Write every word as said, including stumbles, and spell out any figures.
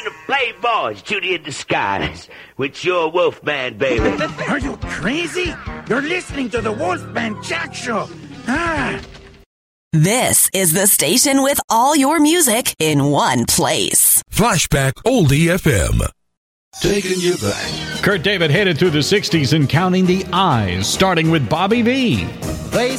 The Playboys, Judy in disguise, with your Wolfman, baby. Are you crazy? You're listening to the Wolfman Jack Show. Ah. This is the station with all your music in one place. Flashback Oldie F M. Taking you back. Kurt David headed through the sixties and counting the I's, starting with Bobby V. They